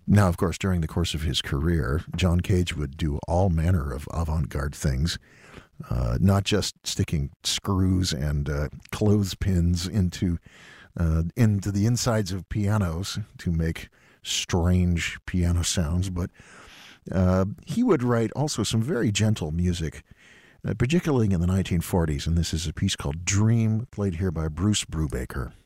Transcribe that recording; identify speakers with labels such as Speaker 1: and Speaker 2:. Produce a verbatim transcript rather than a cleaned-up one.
Speaker 1: Now, of course, during the course of his career, John Cage would do all manner of avant-garde things, uh, not just sticking screws and uh, clothespins into uh, into the insides of pianos to make strange piano sounds, but uh, he would write also some very gentle music, uh, particularly in the nineteen forties, and this is a piece called Dream, played here by Bruce Brubaker.